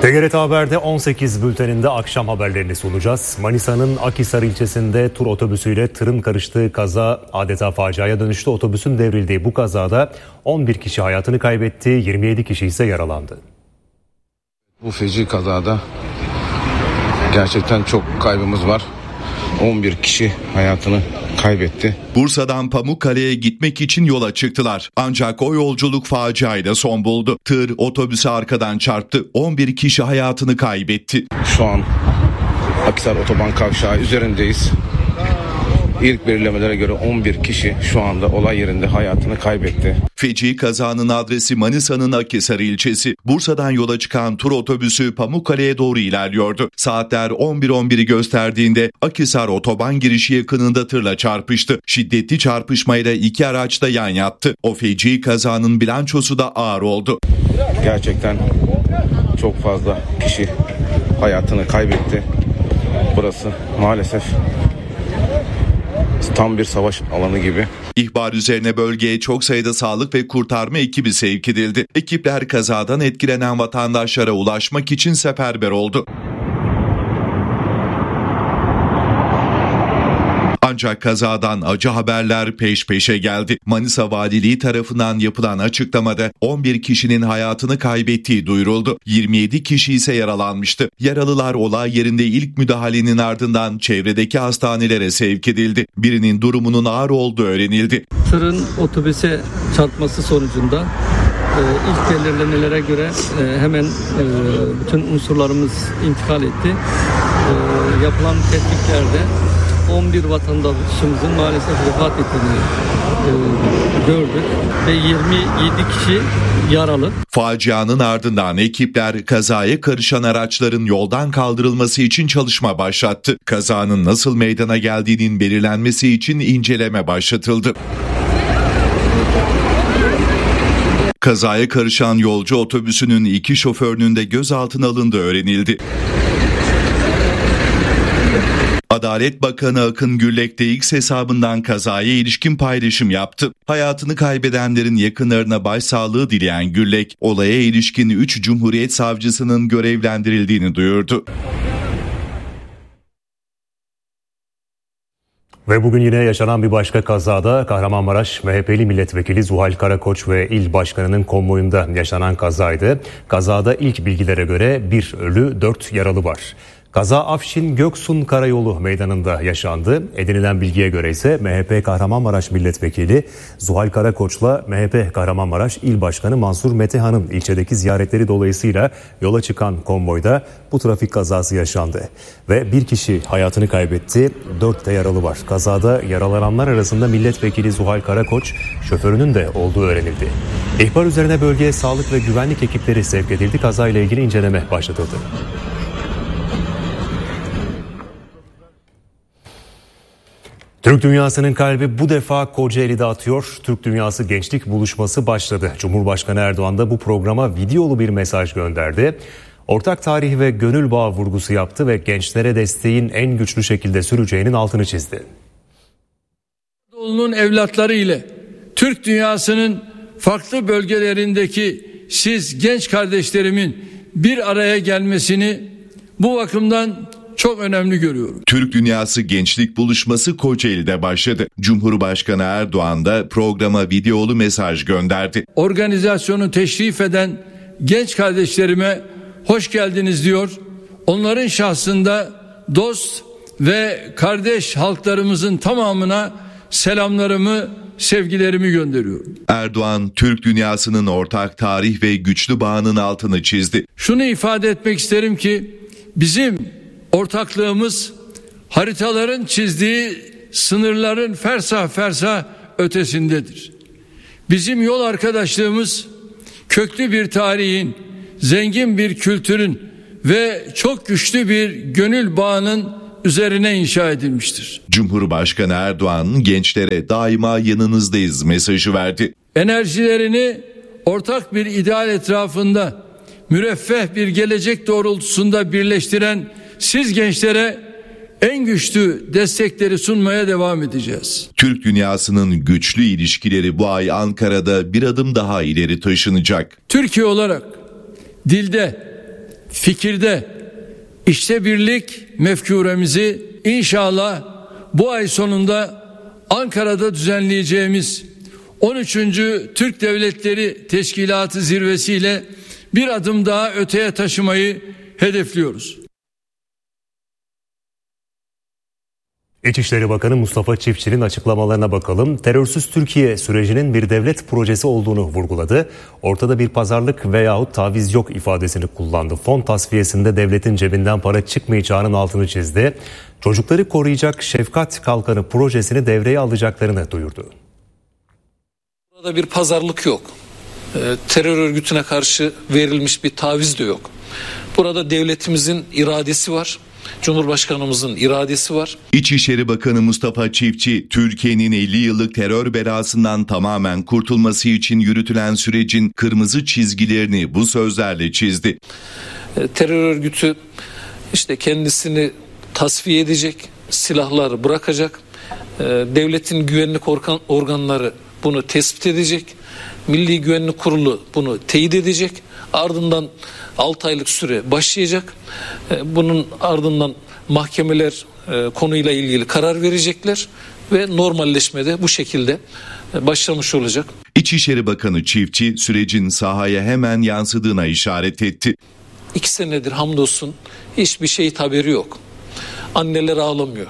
TGRT Haber'de 18 bülteninde akşam haberlerini sunacağız. Manisa'nın Akhisar ilçesinde tur otobüsüyle tırın karıştığı kaza adeta faciaya dönüştü. Otobüsün devrildiği bu kazada 11 kişi hayatını kaybetti, 27 kişi ise yaralandı. Bu feci kazada gerçekten çok kaybımız var. 11 kişi hayatını kaybetti. Bursa'dan Pamukkale'ye gitmek için yola çıktılar. Ancak o yolculuk faciayla son buldu. Tır otobüse arkadan çarptı. 11 kişi hayatını kaybetti. Şu an Akhisar Otoban Kavşağı üzerindeyiz. İlk belirlemelere göre 11 kişi şu anda olay yerinde hayatını kaybetti. Feci kazanın adresi Manisa'nın Akhisar ilçesi. Bursa'dan yola çıkan tur otobüsü Pamukkale'ye doğru ilerliyordu. Saatler 11:11'i gösterdiğinde Akhisar otoban girişi yakınında tırla çarpıştı. Şiddetli çarpışmayla iki araç da yan yattı. O feci kazanın bilançosu da ağır oldu. Gerçekten çok fazla kişi hayatını kaybetti. Burası maalesef tam bir savaş alanı gibi. İhbar üzerine bölgeye çok sayıda sağlık ve kurtarma ekibi sevk edildi. Ekipler kazadan etkilenen vatandaşlara ulaşmak için seferber oldu. Ancak kazadan acı haberler peş peşe geldi. Manisa Valiliği tarafından yapılan açıklamada 11 kişinin hayatını kaybettiği duyuruldu. 27 kişi ise yaralanmıştı. Yaralılar olay yerinde ilk müdahalenin ardından çevredeki hastanelere sevk edildi. Birinin durumunun ağır olduğu öğrenildi. Tırın otobüse çarpması sonucunda ilk belirlemelere göre hemen bütün unsurlarımız intikal etti. Yapılan tetkiklerde 11 vatandaşımızın maalesef vefat ettiğini gördük ve 27 kişi yaralı. Facianın ardından ekipler kazaya karışan araçların yoldan kaldırılması için çalışma başlattı. Kazanın nasıl meydana geldiğinin belirlenmesi için inceleme başlatıldı. Kazaya karışan yolcu otobüsünün 2 şoförünün de gözaltına alındığı öğrenildi. Adalet Bakanı Akın Güllek de X hesabından kazaya ilişkin paylaşım yaptı. Hayatını kaybedenlerin yakınlarına başsağlığı dileyen Güllek, olaya ilişkin 3 Cumhuriyet Savcısının görevlendirildiğini duyurdu. Ve bugün yine yaşanan bir başka kazada Kahramanmaraş MHP'li milletvekili Zuhal Karakoç ve il başkanının konvoyunda yaşanan kazaydı. Kazada ilk bilgilere göre 1 ölü 4 yaralı var. Kaza Afşin Göksun Karayolu meydanında yaşandı. Edinilen bilgiye göre ise MHP Kahramanmaraş milletvekili Zuhal Karakoç'la MHP Kahramanmaraş İl Başkanı Mansur Metehan'ın ilçedeki ziyaretleri dolayısıyla yola çıkan konvoyda bu trafik kazası yaşandı. Ve 1 kişi hayatını kaybetti, 4 de yaralı var. Kazada yaralananlar arasında milletvekili Zuhal Karakoç, şoförünün de olduğu öğrenildi. İhbar üzerine bölgeye sağlık ve güvenlik ekipleri sevk edildi. Kazayla ilgili inceleme başlatıldı. Türk dünyasının kalbi bu defa Kocaeli'de atıyor. Türk Dünyası Gençlik Buluşması başladı. Cumhurbaşkanı Erdoğan da bu programa videolu bir mesaj gönderdi. Ortak tarih ve gönül bağı vurgusu yaptı ve gençlere desteğin en güçlü şekilde süreceğinin altını çizdi. Anadolu'nun evlatları ile Türk dünyasının farklı bölgelerindeki siz genç kardeşlerimin bir araya gelmesini bu bakımdan çok önemli görüyorum. Türk Dünyası Gençlik Buluşması Kocaeli'de başladı. Cumhurbaşkanı Erdoğan da programa videolu mesaj gönderdi. Organizasyonu teşrif eden genç kardeşlerime hoş geldiniz diyor. Onların şahsında dost ve kardeş halklarımızın tamamına selamlarımı, sevgilerimi gönderiyorum. Erdoğan, Türk dünyasının ortak tarih ve güçlü bağının altını çizdi. Şunu ifade etmek isterim ki bizim ortaklığımız haritaların çizdiği sınırların fersah fersah ötesindedir. Bizim yol arkadaşlığımız köklü bir tarihin, zengin bir kültürün ve çok güçlü bir gönül bağının üzerine inşa edilmiştir. Cumhurbaşkanı Erdoğan gençlere daima yanınızdayız mesajı verdi. Enerjilerini ortak bir ideal etrafında müreffeh bir gelecek doğrultusunda birleştiren siz gençlere en güçlü destekleri sunmaya devam edeceğiz. Türk dünyasının güçlü ilişkileri bu ay Ankara'da bir adım daha ileri taşınacak. Türkiye olarak dilde, fikirde, işte birlik mefkuremizi inşallah bu ay sonunda Ankara'da düzenleyeceğimiz 13. Türk Devletleri Teşkilatı zirvesiyle bir adım daha öteye taşımayı hedefliyoruz. İçişleri Bakanı Mustafa Çiftçi'nin açıklamalarına bakalım. Terörsüz Türkiye sürecinin bir devlet projesi olduğunu vurguladı. Ortada bir pazarlık veyahut taviz yok ifadesini kullandı. Fon tasfiyesinde devletin cebinden para çıkmayacağının altını çizdi. Çocukları koruyacak Şefkat Kalkanı projesini devreye alacaklarını duyurdu. Burada bir pazarlık yok. Terör örgütüne karşı verilmiş bir taviz de yok. Burada devletimizin iradesi var. Cumhurbaşkanımızın iradesi var. İçişleri Bakanı Mustafa Çiftçi, Türkiye'nin 50 yıllık terör belasından tamamen kurtulması için yürütülen sürecin kırmızı çizgilerini bu sözlerle çizdi. Terör örgütü işte kendisini tasfiye edecek, silahları bırakacak, devletin güvenlik organları bunu tespit edecek, Milli Güvenlik Kurulu bunu teyit edecek, ardından 6 aylık süre başlayacak. Bunun ardından mahkemeler konuyla ilgili karar verecekler ve normalleşmede bu şekilde başlamış olacak. İçişleri Bakanı Çiftçi sürecin sahaya hemen yansıdığına işaret etti. 2 senedir hamdolsun hiçbir şehit haberi yok. Anneler ağlamıyor.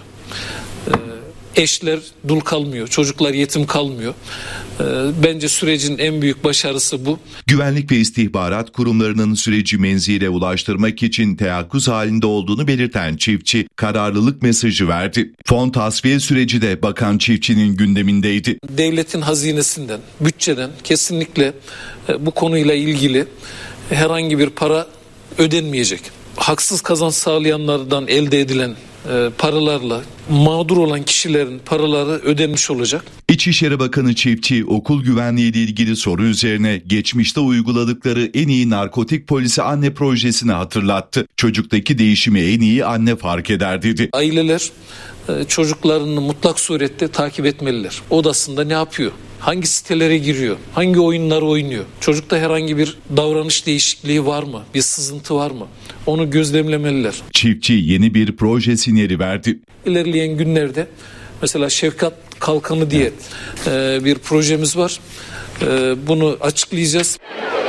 Eşler dul kalmıyor, çocuklar yetim kalmıyor. Bence sürecin en büyük başarısı bu. Güvenlik ve istihbarat kurumlarının süreci menzile ulaştırmak için teyakkuz halinde olduğunu belirten Çiftçi, kararlılık mesajı verdi. Fon tasfiye süreci de Bakan Çiftçi'nin gündemindeydi. Devletin hazinesinden, bütçeden kesinlikle bu konuyla ilgili herhangi bir para ödenmeyecek. Haksız kazanç sağlayanlardan elde edilen paralarla mağdur olan kişilerin paraları ödenmiş olacak. İçişleri Bakanı Çiftçi, okul güvenliği ile ilgili soru üzerine geçmişte uyguladıkları en iyi narkotik polisi anne projesini hatırlattı. Çocuktaki değişimi en iyi anne fark eder dedi. Aileler çocuklarını mutlak surette takip etmeliler. Odasında ne yapıyor? Hangi sitelere giriyor? Hangi oyunları oynuyor? Çocukta herhangi bir davranış değişikliği var mı? Bir sızıntı var mı? Onu gözlemlemeliler. Çiftçi yeni bir proje sinyali verdi. İlerleyen günlerde mesela Şefkat Kalkanı diye bir projemiz var. Bunu açıklayacağız.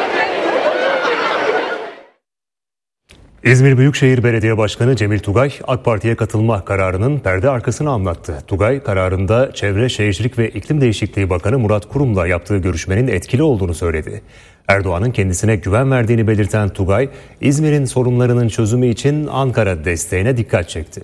İzmir Büyükşehir Belediye Başkanı Cemil Tugay, AK Parti'ye katılma kararının perde arkasını anlattı. Tugay, kararında Çevre, Şehircilik ve İklim Değişikliği Bakanı Murat Kurum'la yaptığı görüşmenin etkili olduğunu söyledi. Erdoğan'ın kendisine güven verdiğini belirten Tugay, İzmir'in sorunlarının çözümü için Ankara desteğine dikkat çekti.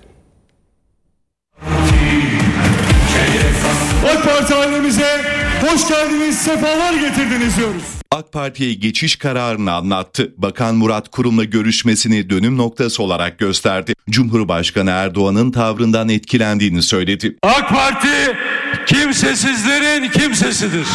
AK Parti ailemize hoş geldiniz, sefalar getirdiniz diyoruz. AK Parti'ye geçiş kararını anlattı. Bakan Murat Kurum'la görüşmesini dönüm noktası olarak gösterdi. Cumhurbaşkanı Erdoğan'ın tavrından etkilendiğini söyledi. AK Parti kimsesizlerin kimsesidir.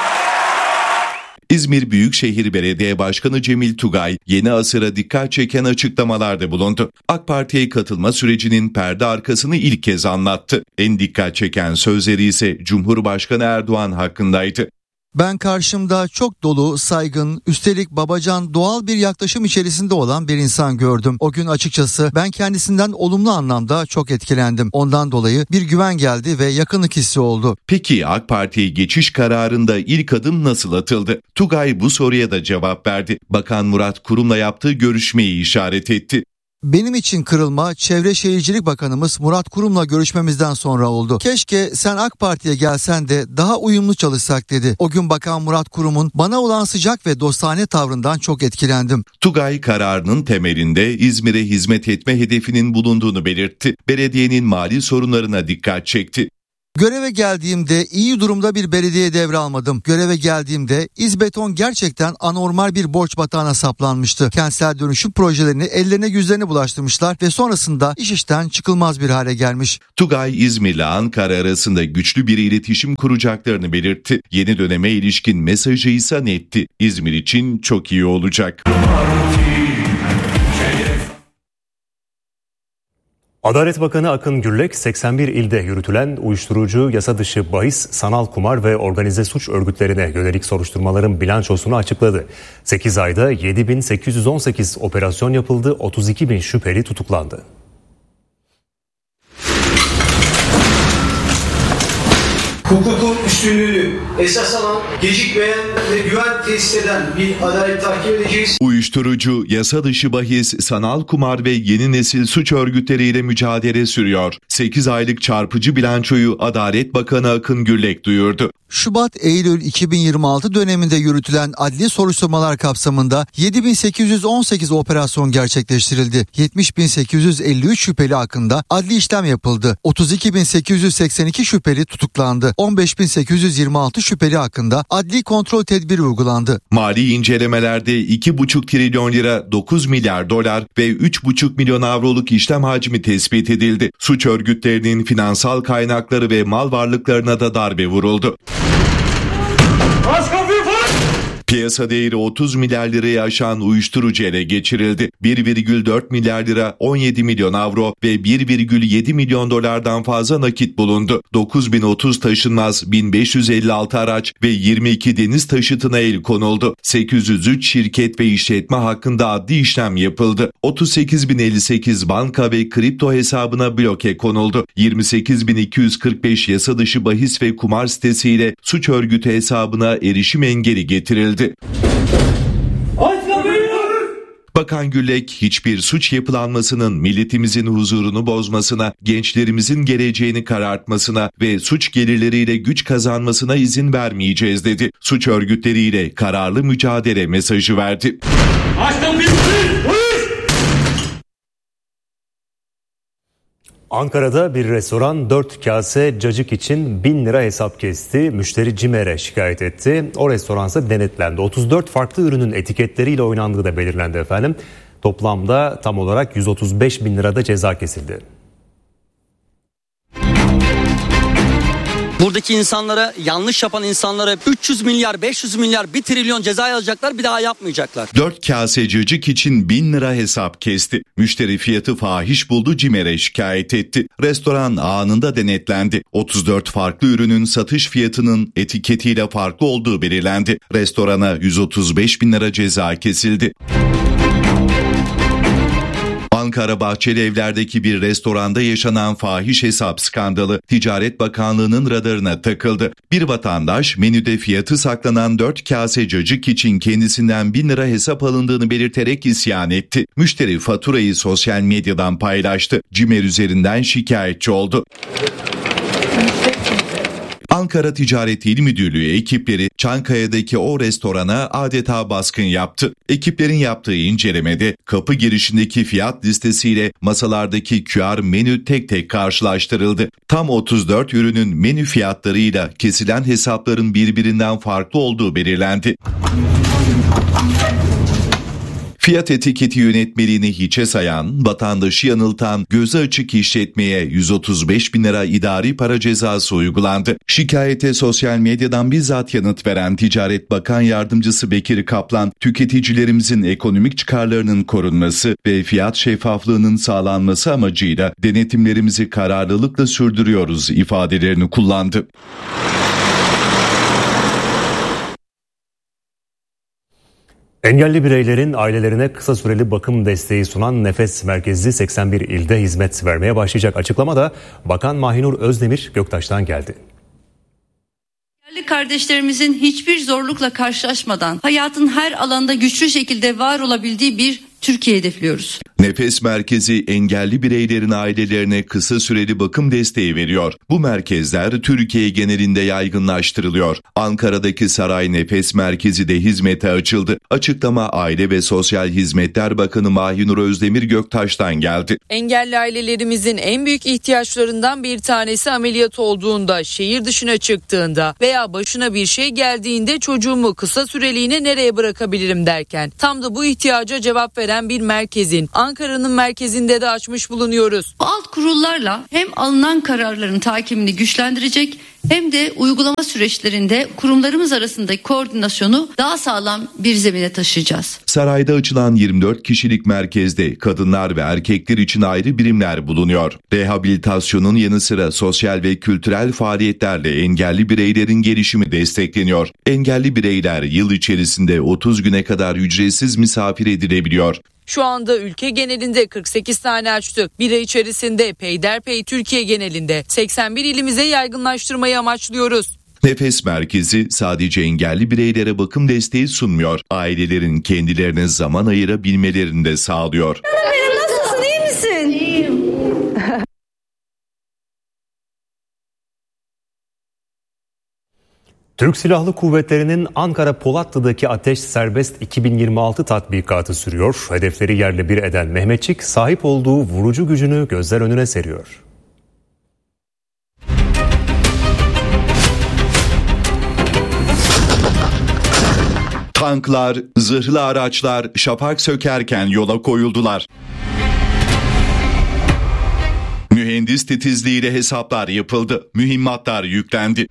İzmir Büyükşehir Belediye Başkanı Cemil Tugay yeni asıra dikkat çeken açıklamalarda bulundu. AK Parti'ye katılma sürecinin perde arkasını ilk kez anlattı. En dikkat çeken sözleri ise Cumhurbaşkanı Erdoğan hakkındaydı. Ben karşımda çok dolu, saygın, üstelik babacan, doğal bir yaklaşım içerisinde olan bir insan gördüm. O gün açıkçası ben kendisinden olumlu anlamda çok etkilendim. Ondan dolayı bir güven geldi ve yakınlık hissi oldu. Peki AK Parti'ye geçiş kararında ilk adım nasıl atıldı? Tugay bu soruya da cevap verdi. Bakan Murat Kurum'la yaptığı görüşmeyi işaret etti. Benim için kırılma Çevre Şehircilik Bakanımız Murat Kurum'la görüşmemizden sonra oldu. Keşke sen AK Parti'ye gelsen de daha uyumlu çalışsak dedi. O gün Bakan Murat Kurum'un bana olan sıcak ve dostane tavrından çok etkilendim. Tugay kararının temelinde İzmir'e hizmet etme hedefinin bulunduğunu belirtti. Belediyenin mali sorunlarına dikkat çekti. Göreve geldiğimde iyi durumda bir belediye devralmadım. Göreve geldiğimde İzbeton gerçekten anormal bir borç batağına saplanmıştı. Kentsel dönüşüm projelerini ellerine yüzlerine bulaştırmışlar ve sonrasında iş işten çıkılmaz bir hale gelmiş. Tugay, İzmir ile Ankara arasında güçlü bir iletişim kuracaklarını belirtti. Yeni döneme ilişkin mesajı ise netti. İzmir için çok iyi olacak. Adalet Bakanı Akın Gürlek, 81 ilde yürütülen uyuşturucu, yasa dışı bahis, sanal kumar ve organize suç örgütlerine yönelik soruşturmaların bilançosunu açıkladı. 8 ayda 7.818 operasyon yapıldı, 32.000 şüpheli tutuklandı. Hukukun üstünlüğünü esas alan, gecikmeyen ve güven tesis eden bir adalet takip edeceğiz. Uyuşturucu, yasa dışı bahis, sanal kumar ve yeni nesil suç örgütleriyle mücadele sürüyor. 8 aylık çarpıcı bilançoyu Adalet Bakanı Akın Gürlek duyurdu. Şubat-Eylül 2026 döneminde yürütülen adli soruşturmalar kapsamında 7.818 operasyon gerçekleştirildi. 70.853 şüpheli hakkında adli işlem yapıldı. 32.882 şüpheli tutuklandı. 15.826 şüpheli hakkında adli kontrol tedbiri uygulandı. Mali incelemelerde 2,5 trilyon lira, 9 milyar dolar ve 3,5 milyon avroluk işlem hacmi tespit edildi. Suç örgütlerinin finansal kaynakları ve mal varlıklarına da darbe vuruldu. Piyasa değeri 30 milyar lirayı aşan uyuşturucu ele geçirildi. 1,4 milyar lira, 17 milyon avro ve 1,7 milyon dolardan fazla nakit bulundu. 9.030 taşınmaz, 1556 araç ve 22 deniz taşıtına el konuldu. 803 şirket ve işletme hakkında adli işlem yapıldı. 38.058 banka ve kripto hesabına bloke konuldu. 28.245 yasa dışı bahis ve kumar sitesiyle suç örgütü hesabına erişim engeli getirildi. Bakan Gürlek, hiçbir suç yapılanmasının milletimizin huzurunu bozmasına, gençlerimizin geleceğini karartmasına ve suç gelirleriyle güç kazanmasına izin vermeyeceğiz dedi. Suç örgütleriyle kararlı mücadele mesajı verdi. Ankara'da bir restoran 4 kase cacık için 1.000 lira hesap kesti. Müşteri CİMER'e şikayet etti. O restoransa denetlendi. 34 farklı ürünün etiketleriyle oynandığı da belirlendi efendim. Toplamda tam olarak 135.000 lirada ceza kesildi. Buradaki insanlara, yanlış yapan insanlara 300 milyar, 500 milyar, 1 trilyon ceza yazacaklar, bir daha yapmayacaklar. 4 kase cacık için 1.000 lira hesap kesti. Müşteri fiyatı fahiş buldu, CİMER'e şikayet etti. Restoran anında denetlendi. 34 farklı ürünün satış fiyatının etiketiyle farklı olduğu belirlendi. Restorana 135.000 lira ceza kesildi. Ankara Bahçelievler'deki bir restoranda yaşanan fahiş hesap skandalı Ticaret Bakanlığı'nın radarına takıldı. Bir vatandaş menüde fiyatı saklanan 4 kase cacık için kendisinden 1.000 lira hesap alındığını belirterek isyan etti. Müşteri faturayı sosyal medyadan paylaştı. CİMER üzerinden şikayetçi oldu. Ankara Ticaret İl Müdürlüğü ekipleri Çankaya'daki o restorana adeta baskın yaptı. Ekiplerin yaptığı incelemede kapı girişindeki fiyat listesiyle masalardaki QR menü tek tek karşılaştırıldı. Tam 34 ürünün menü fiyatlarıyla kesilen hesapların birbirinden farklı olduğu belirlendi. Fiyat etiketi yönetmeliğini hiçe sayan, vatandaşı yanıltan, gözü açık işletmeye 135.000 lira idari para cezası uygulandı. Şikayete sosyal medyadan bizzat yanıt veren Ticaret Bakan Yardımcısı Bekir Kaplan, tüketicilerimizin ekonomik çıkarlarının korunması ve fiyat şeffaflığının sağlanması amacıyla denetimlerimizi kararlılıkla sürdürüyoruz ifadelerini kullandı. Engelli bireylerin ailelerine kısa süreli bakım desteği sunan Nefes Merkezi 81 ilde hizmet vermeye başlayacak. Açıklamada Bakan Mahinur Özdemir Göktaş'tan geldi. Engelli kardeşlerimizin hiçbir zorlukla karşılaşmadan hayatın her alanda güçlü şekilde var olabildiği bir Türkiye hedefliyoruz. Nefes Merkezi engelli bireylerin ailelerine kısa süreli bakım desteği veriyor. Bu merkezler Türkiye genelinde yaygınlaştırılıyor. Ankara'daki Saray Nefes Merkezi de hizmete açıldı. Açıklama Aile ve Sosyal Hizmetler Bakanı Mahinur Özdemir Göktaş'tan geldi. Engelli ailelerimizin en büyük ihtiyaçlarından bir tanesi ameliyat olduğunda, şehir dışına çıktığında veya başına bir şey geldiğinde çocuğumu kısa süreliğine nereye bırakabilirim derken tam da bu ihtiyaca cevap veren bir merkezin Ankara'nın merkezinde de açmış bulunuyoruz. Alt kurullarla hem alınan kararların takibini güçlendirecek hem de uygulama süreçlerinde kurumlarımız arasındaki koordinasyonu daha sağlam bir zemine taşıyacağız. Sarayda açılan 24 kişilik merkezde kadınlar ve erkekler için ayrı birimler bulunuyor. Rehabilitasyonun yanı sıra sosyal ve kültürel faaliyetlerle engelli bireylerin gelişimi destekleniyor. Engelli bireyler yıl içerisinde 30 güne kadar ücretsiz misafir edilebiliyor. Şu anda ülke genelinde 48 tane açtık. Bir ay içerisinde peyderpey Türkiye genelinde 81 ilimize yaygınlaştırmayı amaçlıyoruz. Nefes Merkezi sadece engelli bireylere bakım desteği sunmuyor. Ailelerin kendilerine zaman ayırabilmelerini de sağlıyor. Benim nasılsın, iyi misin? İyiyim. Türk Silahlı Kuvvetleri'nin Ankara Polatlı'daki Ateş Serbest 2026 tatbikatı sürüyor. Hedefleri yerle bir eden Mehmetçik sahip olduğu vurucu gücünü gözler önüne seriyor. Tanklar, zırhlı araçlar şafak sökerken yola koyuldular. Mühendis titizliğiyle hesaplar yapıldı, mühimmatlar yüklendi.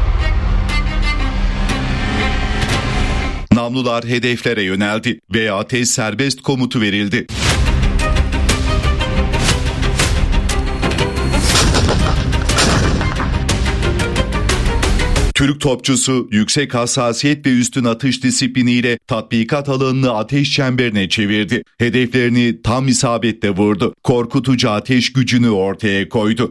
Namlular hedeflere yöneldi ve ateş serbest komutu verildi. Türk topçusu yüksek hassasiyet ve üstün atış disipliniyle tatbikat alanını ateş çemberine çevirdi. Hedeflerini tam isabetle vurdu. Korkutucu ateş gücünü ortaya koydu.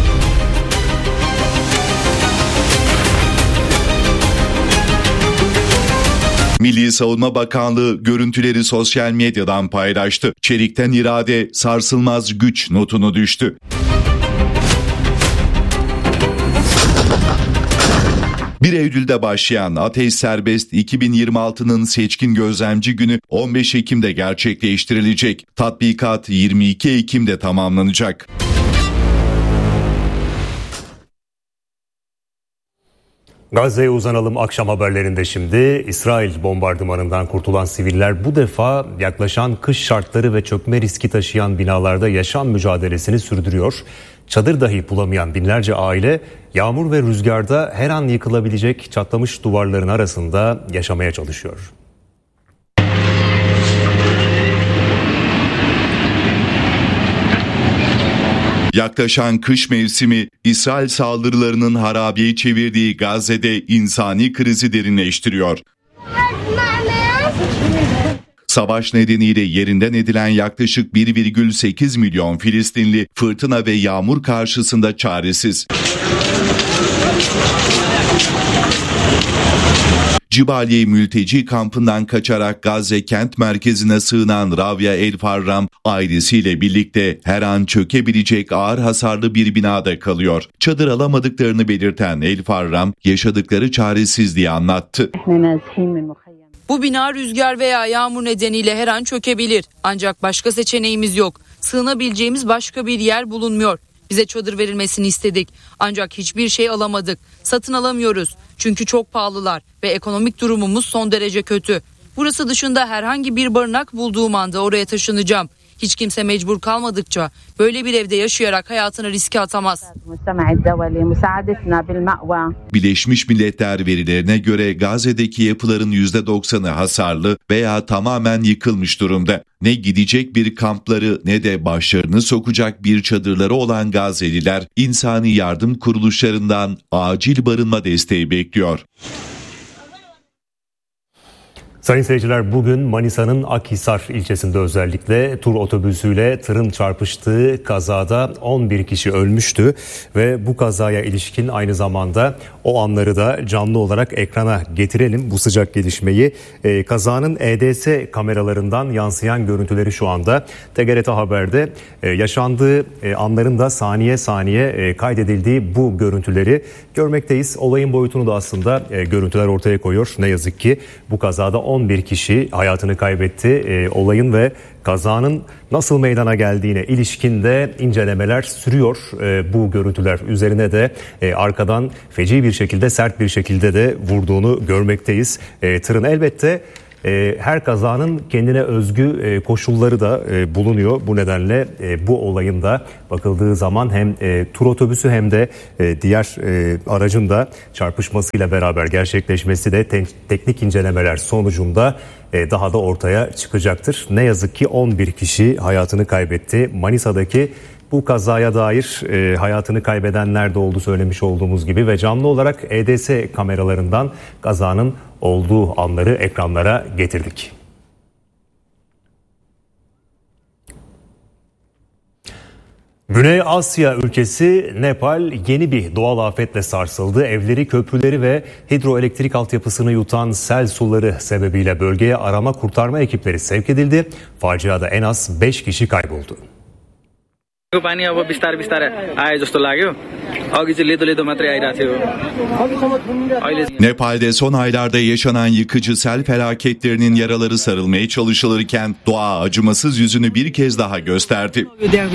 Milli Savunma Bakanlığı görüntüleri sosyal medyadan paylaştı. Çelikten irade, sarsılmaz güç notunu düştü. Bir Eylül'de başlayan Ateş Serbest 2026'nın seçkin gözlemci günü 15 Ekim'de gerçekleştirilecek. Tatbikat 22 Ekim'de tamamlanacak. Gazze'ye uzanalım akşam haberlerinde şimdi. İsrail bombardımanından kurtulan siviller bu defa yaklaşan kış şartları ve çökme riski taşıyan binalarda yaşam mücadelesini sürdürüyor. Çadır dahi bulamayan binlerce aile yağmur ve rüzgarda her an yıkılabilecek çatlamış duvarların arasında yaşamaya çalışıyor. Yaklaşan kış mevsimi, İsrail saldırılarının harabeyi çevirdiği Gazze'de insani krizi derinleştiriyor. Savaş nedeniyle yerinden edilen yaklaşık 1,8 milyon Filistinli fırtına ve yağmur karşısında çaresiz. Cibaliye mülteci kampından kaçarak Gazze kent merkezine sığınan Ravya El Farram ailesiyle birlikte her an çökebilecek ağır hasarlı bir binada kalıyor. Çadır alamadıklarını belirten El Farram yaşadıkları çaresizliği anlattı. Bu bina rüzgar veya yağmur nedeniyle her an çökebilir. Ancak başka seçeneğimiz yok. Sığınabileceğimiz başka bir yer bulunmuyor. Bize çadır verilmesini istedik. Ancak hiçbir şey alamadık. Satın alamıyoruz. Çünkü çok pahalılar ve ekonomik durumumuz son derece kötü. Burası dışında herhangi bir barınak bulduğum anda oraya taşınacağım. Hiç kimse mecbur kalmadıkça böyle bir evde yaşayarak hayatını riske atamaz. Birleşmiş Milletler verilerine göre Gazze'deki yapıların %90'ı hasarlı veya tamamen yıkılmış durumda. Ne gidecek bir kampları ne de başlarını sokacak bir çadırları olan Gazze'liler insani yardım kuruluşlarından acil barınma desteği bekliyor. Sayın seyirciler, bugün Manisa'nın Akhisar ilçesinde özellikle tur otobüsüyle tırın çarpıştığı kazada 11 kişi ölmüştü ve bu kazaya ilişkin aynı zamanda o anları da canlı olarak ekrana getirelim, bu sıcak gelişmeyi. Kazanın EDS kameralarından yansıyan görüntüleri şu anda TGRT Haber'de yaşandığı anların da saniye saniye kaydedildiği bu görüntüleri görmekteyiz. Olayın boyutunu da aslında görüntüler ortaya koyuyor. Ne yazık ki bu kazada 11 kişi hayatını kaybetti. Olayın ve kazanın nasıl meydana geldiğine ilişkin de incelemeler sürüyor. Bu görüntüler üzerine de arkadan feci bir şekilde, sert bir şekilde de vurduğunu görmekteyiz. Tırın elbette Her kazanın kendine özgü koşulları da bulunuyor. Bu nedenle bu olayın da bakıldığı zaman hem tur otobüsü hem de diğer aracın da çarpışmasıyla beraber gerçekleşmesi de teknik incelemeler sonucunda daha da ortaya çıkacaktır. Ne yazık ki 11 kişi hayatını kaybetti. Manisa'daki bu kazaya dair hayatını kaybedenler de oldu söylemiş olduğumuz gibi ve canlı olarak EDS kameralarından kazanın olduğu anları ekranlara getirdik. Güney Asya ülkesi Nepal yeni bir doğal afetle sarsıldı. Evleri, köprüleri ve hidroelektrik altyapısını yutan sel suları sebebiyle bölgeye arama kurtarma ekipleri sevk edildi. Faciada en az 5 kişi kayboldu. Nepal'de son aylarda yaşanan yıkıcı sel felaketlerinin yaraları sarılmaya çalışılırken doğa acımasız yüzünü bir kez daha gösterdi.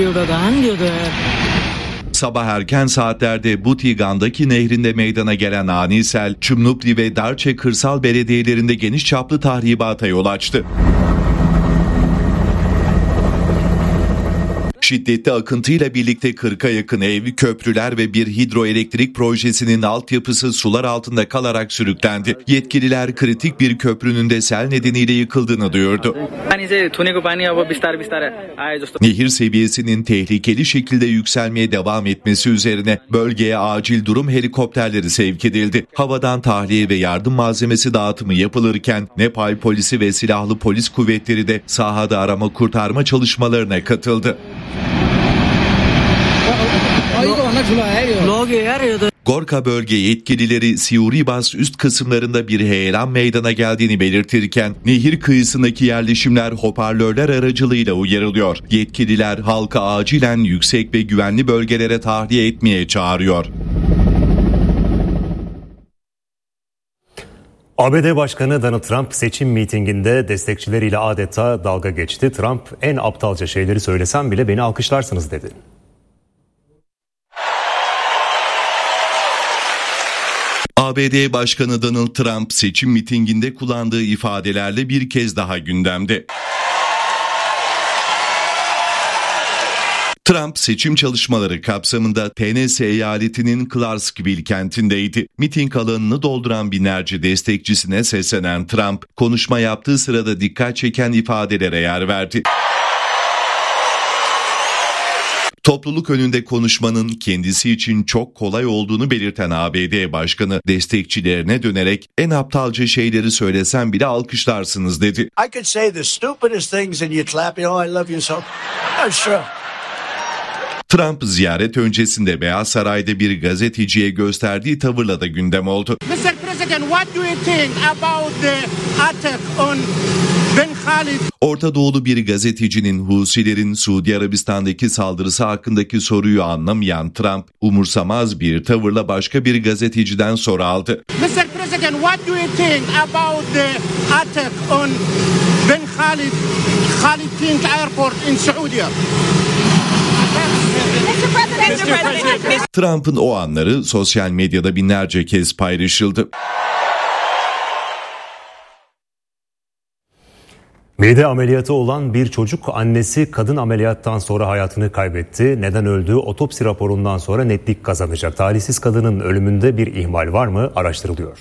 Sabah erken saatlerde Butigan'daki nehrinde meydana gelen ani sel, Çumnupli ve Darche kırsal belediyelerinde geniş çaplı tahribata yol açtı. Şiddetli akıntıyla birlikte 40'a yakın ev, köprüler ve bir hidroelektrik projesinin altyapısı sular altında kalarak sürüklendi. Yetkililer kritik bir köprünün de sel nedeniyle yıkıldığını duyurdu. Nehir seviyesinin tehlikeli şekilde yükselmeye devam etmesi üzerine bölgeye acil durum helikopterleri sevk edildi. Havadan tahliye ve yardım malzemesi dağıtımı yapılırken Nepal polisi ve silahlı polis kuvvetleri de sahada arama kurtarma çalışmalarına katıldı. Gorka bölge yetkilileri Siuribas üst kısımlarında bir heyelan meydana geldiğini belirtirken nehir kıyısındaki yerleşimler hoparlörler aracılığıyla uyarılıyor. Yetkililer halka acilen yüksek ve güvenli bölgelere tahliye etmeye çağırıyor. ABD Başkanı Donald Trump seçim mitinginde destekçileriyle adeta dalga geçti. Trump en aptalca şeyleri söylesem bile beni alkışlarsınız dedi. ABD Başkanı Donald Trump seçim mitinginde kullandığı ifadelerle bir kez daha gündemde. Trump seçim çalışmaları kapsamında Tennessee eyaletinin Clarksville kentindeydi. Miting alanını dolduran binlerce destekçisine seslenen Trump, konuşma yaptığı sırada dikkat çeken ifadelere yer verdi. Topluluk önünde konuşmanın kendisi için çok kolay olduğunu belirten ABD Başkanı destekçilerine dönerek en aptalca şeyleri söylesem bile alkışlarsınız dedi. I could say the stupidest things and you'd clap, you know, I love you so. That's true. Trump ziyaret öncesinde Beyaz Saray'da bir gazeteciye gösterdiği tavırla da gündem oldu. Mr. President, what do you think about the attack on Ben Khalid? Orta Doğulu bir gazetecinin Husilerin Suudi Arabistan'daki saldırısı hakkındaki soruyu anlamayan Trump, umursamaz bir tavırla başka bir gazeteciden soru aldı. Mr. President, what do you think about the attack on Ben Khalid King Airport in Saudi? Trump'ın o anları sosyal medyada binlerce kez paylaşıldı. Mide ameliyatı olan bir çocuk annesi kadın ameliyattan sonra hayatını kaybetti. Neden öldüğü otopsi raporundan sonra netlik kazanacak. Talihsiz kadının ölümünde bir ihmal var mı araştırılıyor.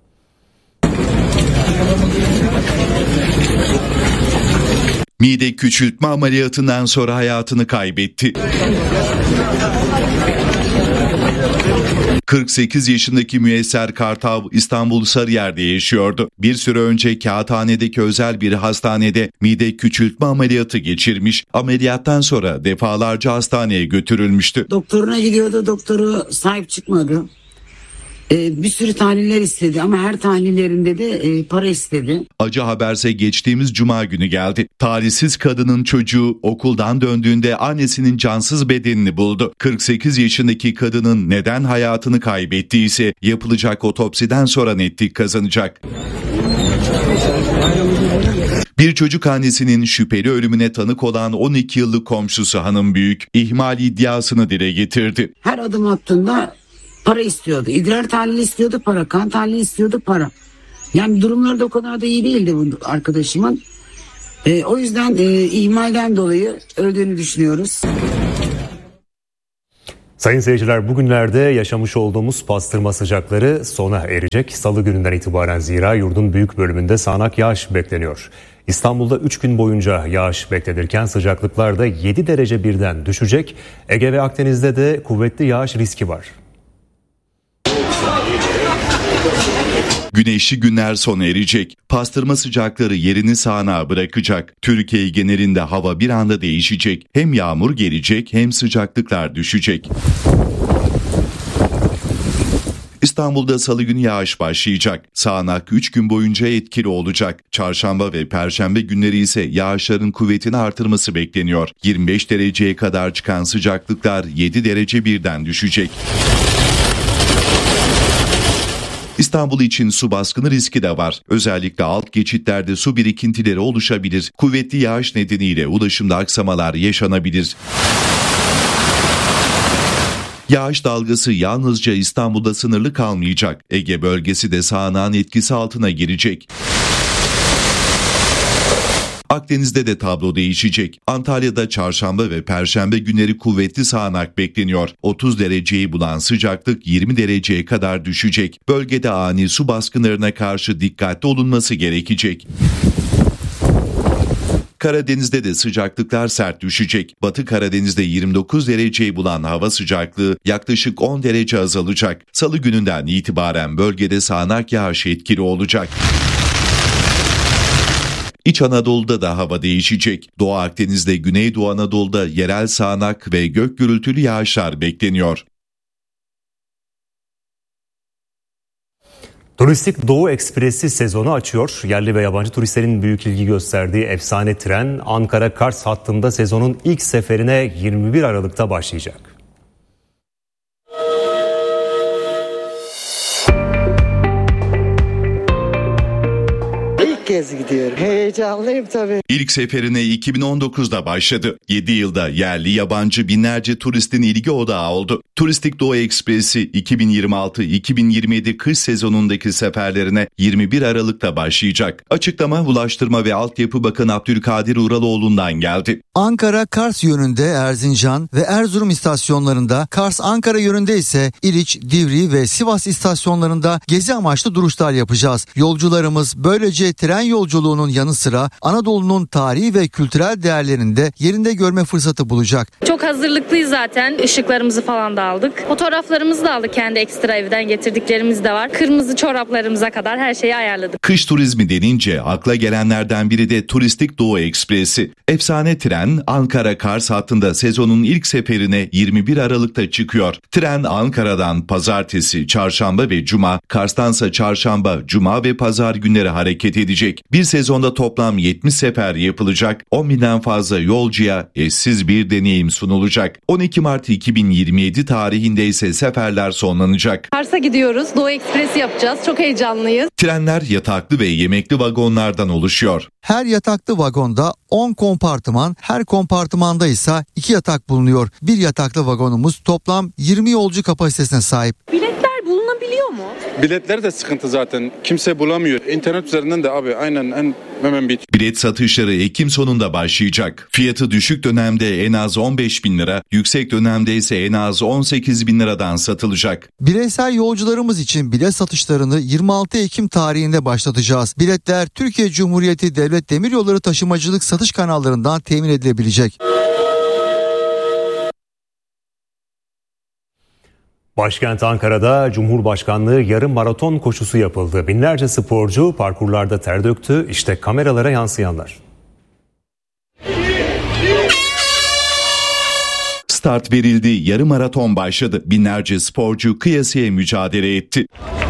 Mide küçültme ameliyatından sonra hayatını kaybetti. 48 yaşındaki Müyesser Kartav İstanbul Sarıyer'de yaşıyordu. Bir süre önce Kağıthane'deki özel bir hastanede mide küçültme ameliyatı geçirmiş. Ameliyattan sonra defalarca hastaneye götürülmüştü. Doktoruna gidiyordu, doktoru sahip çıkmadı. Bir sürü tahliller istedi ama her tahlillerinde de para istedi. Acı haberse geçtiğimiz cuma günü geldi. Talihsiz kadının çocuğu okuldan döndüğünde annesinin cansız bedenini buldu. 48 yaşındaki kadının neden hayatını kaybettiyse yapılacak otopsiden sonra netlik kazanacak. Bir çocuk annesinin şüpheli ölümüne tanık olan 12 yıllık komşusu Hanım Büyük ihmal iddiasını dile getirdi. Her adım attığında para istiyordu. İdrar tahlili istiyordu para, kan tahlili istiyordu para. Yani durumları da o kadar da iyi değildi bu arkadaşımın. O yüzden ihmalden dolayı öldüğünü düşünüyoruz. Sayın seyirciler, bugünlerde yaşamış olduğumuz pastırma sıcakları sona erecek. Salı gününden itibaren zira yurdun büyük bölümünde sağanak yağış bekleniyor. İstanbul'da 3 gün boyunca yağış beklenirken sıcaklıklar da 7 derece birden düşecek. Ege ve Akdeniz'de de kuvvetli yağış riski var. Güneşli günler sona erecek. Pastırma sıcakları yerini sağanağa bırakacak. Türkiye genelinde hava bir anda değişecek. Hem yağmur gelecek hem sıcaklıklar düşecek. İstanbul'da salı günü yağış başlayacak. Sağanak 3 gün boyunca etkili olacak. Çarşamba ve perşembe günleri ise yağışların kuvvetini artırması bekleniyor. 25 dereceye kadar çıkan sıcaklıklar 7 derece birden düşecek. İstanbul için su baskını riski de var. Özellikle alt geçitlerde su birikintileri oluşabilir. Kuvvetli yağış nedeniyle ulaşımda aksamalar yaşanabilir. Yağış dalgası yalnızca İstanbul'da sınırlı kalmayacak. Ege bölgesi de sağanağın etkisi altına girecek. Akdeniz'de de tablo değişecek. Antalya'da çarşamba ve perşembe günleri kuvvetli sağanak bekleniyor. 30 dereceyi bulan sıcaklık 20 dereceye kadar düşecek. Bölgede ani su baskınlarına karşı dikkatli olunması gerekecek. Karadeniz'de de sıcaklıklar sert düşecek. Batı Karadeniz'de 29 dereceyi bulan hava sıcaklığı yaklaşık 10 derece azalacak. Salı gününden itibaren bölgede sağanak yağış etkili olacak. İç Anadolu'da da hava değişecek. Doğu Akdeniz'de Güneydoğu Anadolu'da yerel sağanak ve gök gürültülü yağışlar bekleniyor. Turistik Doğu Ekspresi sezonu açıyor. Yerli ve yabancı turistlerin büyük ilgi gösterdiği efsane tren Ankara-Kars hattında sezonun ilk seferine 21 Aralık'ta başlayacak. İlk kez gidiyorum. Heyecanlıyım tabii. İlk seferine 2019'da başladı. 7 yılda yerli yabancı binlerce turistin ilgi odağı oldu. Turistik Doğu Ekspresi 2026-2027 kış sezonundaki seferlerine 21 Aralık'ta başlayacak. Açıklama Ulaştırma ve Altyapı Bakanı Abdülkadir Uraloğlu'ndan geldi. Ankara-Kars yönünde Erzincan ve Erzurum istasyonlarında, Kars-Ankara yönünde ise İliç, Divriği ve Sivas istasyonlarında gezi amaçlı duruşlar yapacağız. Yolcularımız böylece tren yolculuğunun yanı sıra Anadolu'nun tarihi ve kültürel değerlerini de yerinde görme fırsatı bulacak. Çok hazırlıklıyız zaten. Işıklarımızı falan da aldık. Fotoğraflarımızı da aldık. Kendi ekstra evden getirdiklerimiz de var. Kırmızı çoraplarımıza kadar her şeyi ayarladık. Kış turizmi denince akla gelenlerden biri de Turistik Doğu Ekspresi. Efsane tren Ankara-Kars hattında sezonun ilk seferine 21 Aralık'ta çıkıyor. Tren Ankara'dan pazartesi, çarşamba ve cuma, Kars'tansa çarşamba, cuma ve pazar günleri hareket edecek. Bir sezonda toplam 70 sefer yapılacak. 10 binden fazla yolcuya eşsiz bir deneyim sunulacak. 12 Mart 2027 tarihinde ise seferler sonlanacak. Kars'a gidiyoruz. Doğu Ekspresi yapacağız. Çok heyecanlıyız. Trenler yataklı ve yemekli vagonlardan oluşuyor. Her yataklı vagonda 10 kompartıman, her kompartımanda ise 2 yatak bulunuyor. Bir yataklı vagonumuz toplam 20 yolcu kapasitesine sahip. Biletler bulunabiliyor mu? Biletler de sıkıntı zaten. Kimse bulamıyor. İnternet üzerinden de abi aynen hemen bitiyor. Bilet satışları Ekim sonunda başlayacak. Fiyatı düşük dönemde en az 15 bin lira, yüksek dönemde ise en az 18 bin liradan satılacak. Bireysel yolcularımız için bilet satışlarını 26 Ekim tarihinde başlatacağız. Biletler Türkiye Cumhuriyeti Devlet Demiryolları Taşımacılık satış kanallarından temin edilebilecek. Başkent Ankara'da Cumhurbaşkanlığı yarım maraton koşusu yapıldı. Binlerce sporcu parkurlarda ter döktü. İşte kameralara yansıyanlar. Start verildi, yarım maraton başladı. Binlerce sporcu kıyasıya mücadele etti.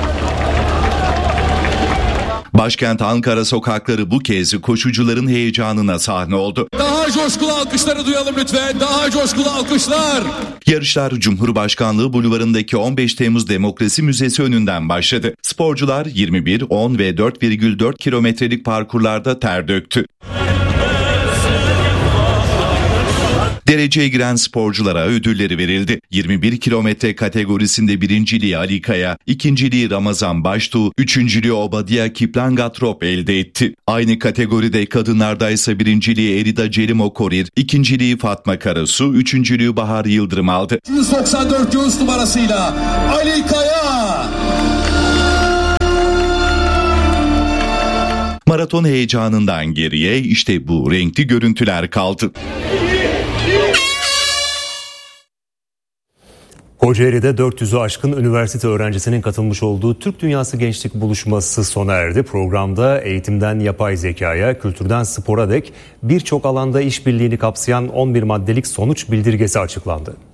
Başkent Ankara sokakları bu kez koşucuların heyecanına sahne oldu. Daha coşkulu alkışları duyalım lütfen. Daha coşkulu alkışlar. Yarışlar Cumhurbaşkanlığı Bulvarı'ndaki 15 Temmuz Demokrasi Müzesi önünden başladı. Sporcular 21, 10 ve 4,4 kilometrelik parkurlarda ter döktü. Dereceye giren sporculara ödülleri verildi. 21 kilometre kategorisinde birinciliği Ali Kaya, ikinciliği Ramazan Baştuğ, üçüncülüğü Obadiah Kiplangatrop elde etti. Aynı kategoride kadınlarda ise birinciliği Erida Celimo-Korir, ikinciliği Fatma Karasu, üçüncülüğü Bahar Yıldırım aldı. 194 göğüs numarasıyla Ali Kaya. Maraton heyecanından geriye işte bu renkli görüntüler kaldı. Kocaeli'de 400'ü aşkın üniversite öğrencisinin katılmış olduğu Türk Dünyası Gençlik Buluşması sona erdi. Programda eğitimden yapay zekaya, kültürden spora dek birçok alanda işbirliğini kapsayan 11 maddelik sonuç bildirgesi açıklandı.